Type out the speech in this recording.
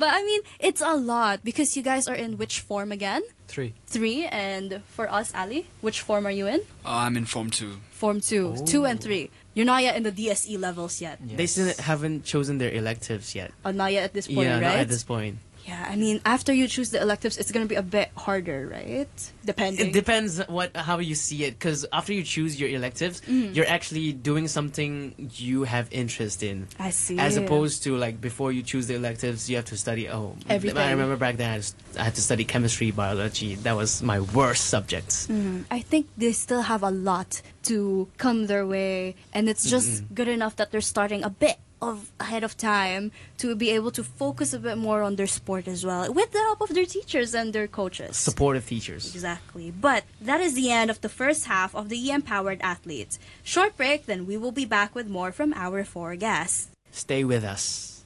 But I mean, it's a lot because you guys are in which form again? 3. 3. And for us, Ali, which form are you in? I'm in Form 2. Form 2. 2 and 3. You're not yet in the DSE levels yet. They still haven't chosen their electives yet. Not yet at this point, Yeah, right? not at this point. Yeah, I mean, after you choose the electives, it's going to be a bit harder, right? Depending. It depends how you see it, because after you choose your electives, you're actually doing something you have interest in. I see. As opposed to like before you choose the electives, you have to study Everything. I remember back then I had to study chemistry, biology. That was my worst subjects. I think they still have a lot to come their way, and it's just good enough that they're starting a bit ahead of time to be able to focus a bit more on their sport as well, with the help of their teachers and their coaches. Supportive teachers. Exactly. But that is the end of the first half of the E-Empowered Athletes. Short break, then we will be back with more from our 4 guests. Stay with us.